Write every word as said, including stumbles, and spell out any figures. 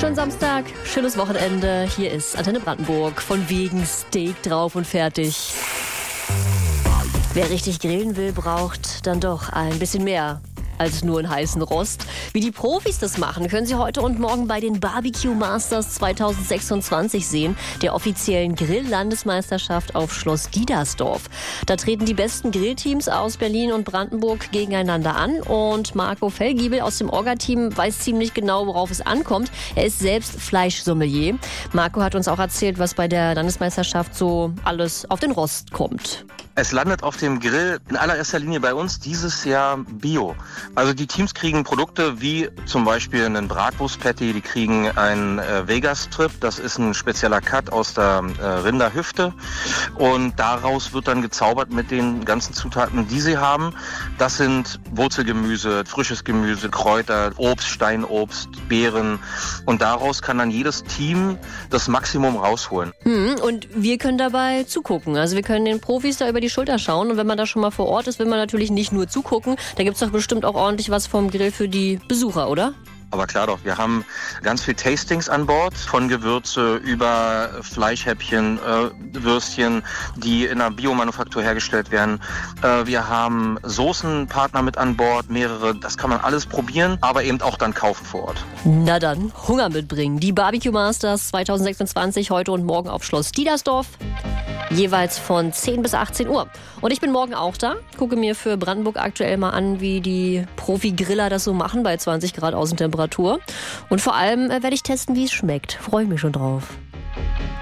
Schönen Samstag, schönes Wochenende. Hier ist Antenne Brandenburg. Von wegen Steak drauf und fertig. Wer richtig grillen will, braucht dann doch ein bisschen mehr als nur einen heißen Rost. Wie die Profis das machen, können Sie heute und morgen bei den Barbecue Masters zwanzig sechsundzwanzig sehen, der offiziellen Grill-Landesmeisterschaft auf Schloss Diedersdorf. Da treten die besten Grillteams aus Berlin und Brandenburg gegeneinander an und Marco Fellgiebel aus dem Orga-Team weiß ziemlich genau, worauf es ankommt. Er ist selbst Fleischsommelier. Marco hat uns auch erzählt, was bei der Landesmeisterschaft so alles auf den Rost kommt. Es landet auf dem Grill in allererster Linie bei uns dieses Jahr Bio. Also die Teams kriegen Produkte wie zum Beispiel einen Bratwurst-Patty, die kriegen einen äh, Vegas-Strip, das ist ein spezieller Cut aus der äh, Rinderhüfte und daraus wird dann gezaubert mit den ganzen Zutaten, die sie haben. Das sind Wurzelgemüse, frisches Gemüse, Kräuter, Obst, Steinobst, Beeren und daraus kann dann jedes Team das Maximum rausholen. Hm, und wir können dabei zugucken, also wir können den Profis da über die Schulter schauen und wenn man da schon mal vor Ort ist, will man natürlich nicht nur zugucken, da gibt es doch bestimmt auch ordentlich was vom Grill für die Besucher, oder? Aber klar doch, wir haben ganz viel Tastings an Bord, von Gewürze über Fleischhäppchen, äh, Würstchen, die in einer Biomanufaktur hergestellt werden. Äh, wir haben Soßenpartner mit an Bord, mehrere, das kann man alles probieren, aber eben auch dann kaufen vor Ort. Na dann, Hunger mitbringen. Die Barbecue Masters zwanzig sechsundzwanzig heute und morgen auf Schloss Diedersdorf. Jeweils von zehn bis achtzehn Uhr. Und ich bin morgen auch da, gucke mir für Brandenburg aktuell mal an, wie die Profi-Griller das so machen bei zwanzig Grad Außentemperatur. Und vor allem äh, werde ich testen, wie es schmeckt. Freue ich mich schon drauf.